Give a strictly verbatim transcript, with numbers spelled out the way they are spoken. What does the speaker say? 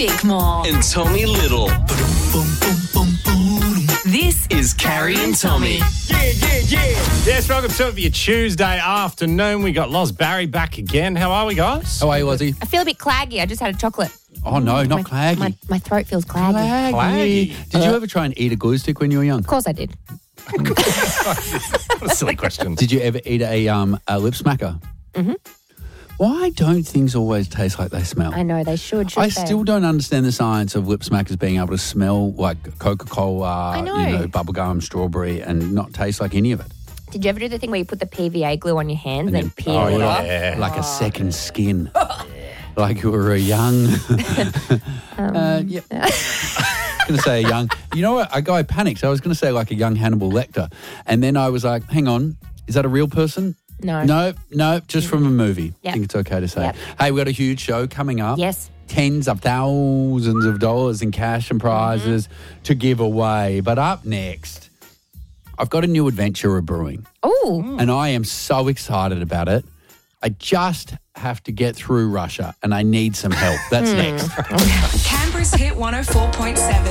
Bickmore. And Tommy Little. This is Carrie and Tommy. Yeah, yeah, yeah. Yes, welcome to your Tuesday afternoon. We got Loz Barry back again. How are we, guys? How are you, Ozzy? I feel a bit claggy. I just had a chocolate. Oh, no, not my, claggy. My, my throat feels claggy. Claggy. Claggy. Did you ever try and eat a glue stick when you were young? Of course I did. What a silly question. Did you ever eat a um a lip smacker? Mm-hmm. Why don't things always taste like they smell? I know, they should, should I they? still don't understand the science of lip smackers being able to smell like Coca-Cola, I know. you know, bubblegum, strawberry, and not taste like any of it. Did you ever do the thing where you put the P V A glue on your hands and, And then then- peel oh, it off? yeah. Like a second skin. Like you were a young... uh, yeah. I was going to say a young... You know what? A guy panicked. I was going to say like a young Hannibal Lecter. And then I was like, hang on, is that a real person? No. No, no, just from a movie. Yep. I think it's okay to say. Yep. Hey, we got a huge show coming up. Yes. Tens of thousands of dollars in cash and prizes Mm-hmm. to give away. But up next, I've got a new adventure brewing. Oh, And I am so excited about it. I just have to get through Russia and I need some help. That's next. Canberra's Hit one oh four point seven.